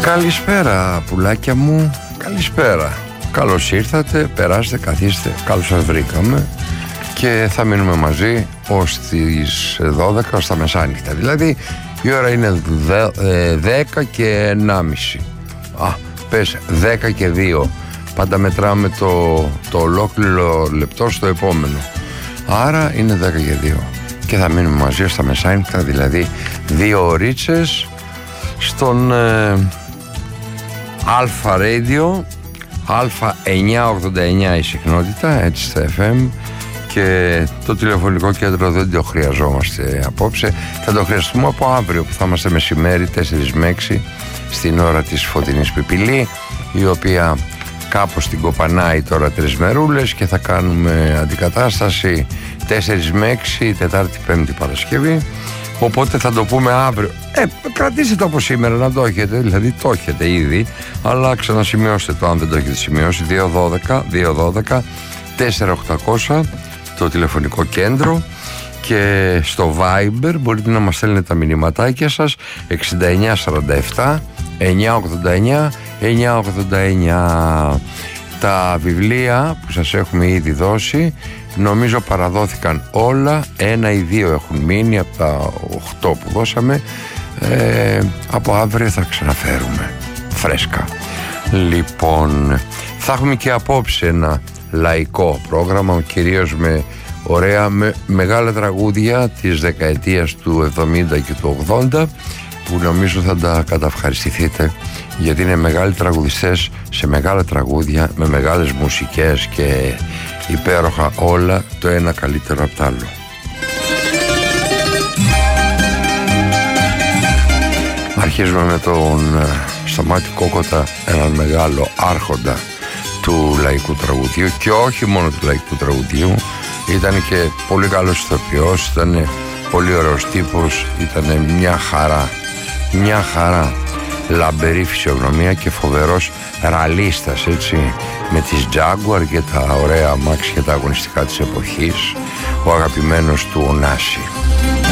Καλησπέρα πουλάκια μου, καλησπέρα. Καλώς ήρθατε, περάστε, καθίστε, καλώς σας βρήκαμε. Και θα μείνουμε μαζί ως τις 12 στα μεσάνυχτα. Δηλαδή η ώρα είναι 10 και 1,5. Πες 10 και 2. Πάντα μετράμε το ολόκληρο λεπτό στο επόμενο. Άρα είναι 10 και 2. Και θα μείνουμε μαζί στα μεσάνυχτα, δηλαδή 2 ωρίτσες στον Αλφα Radio, Αλφα 989 η συχνότητα, έτσι στα FM. Και το τηλεφωνικό κέντρο δεν το χρειαζόμαστε απόψε. Θα το χρειαστούμε από αύριο που θα είμαστε μεσημέρι 4 με 6 στην ώρα της φωτεινής πιπιλή, η οποία κάπως την κοπανάει τώρα 3 μερούλες και θα κάνουμε αντικατάσταση 4 με 6 Τετάρτη, Πέμπτη, Παρασκευή. Οπότε θα το πούμε αύριο. Κρατήστε το από σήμερα να το έχετε, δηλαδή το έχετε ήδη, αλλά ξανασημειώστε το αν δεν το έχετε σημειώσει. 212 4800 το τηλεφωνικό κέντρο, και στο Viber μπορείτε να μας στέλνετε τα μηνυματάκια σας 6947 989 989. Τα βιβλία που σας έχουμε ήδη δώσει νομίζω παραδόθηκαν όλα, 1 ή 2 έχουν μείνει από τα 8 που δώσαμε. Από αύριο θα ξαναφέρουμε φρέσκα. Λοιπόν, θα έχουμε και απόψε ένα λαϊκό πρόγραμμα, κυρίως με ωραία, με μεγάλα τραγούδια της δεκαετίας του 70 και του 80, που νομίζω θα τα καταυχαριστηθείτε, γιατί είναι μεγάλοι τραγουδιστές σε μεγάλα τραγούδια, με μεγάλες μουσικές και υπέροχα, όλα το ένα καλύτερο από το άλλο. Αρχίζουμε με τον Σταμάτη Κόκοτα, έναν μεγάλο άρχοντα του λαϊκού τραγουδιού, και όχι μόνο του λαϊκού τραγουδιού. Ήταν και πολύ καλός ηθοποιός, ήταν πολύ ωραίος τύπος, ήταν μια χαρά, λαμπερή φυσιογνωμία και φοβερός ραλίστας, έτσι, με τις Jaguar και τα ωραία αμάξια, τα αγωνιστικά της εποχής, ο αγαπημένος του Ωνάση.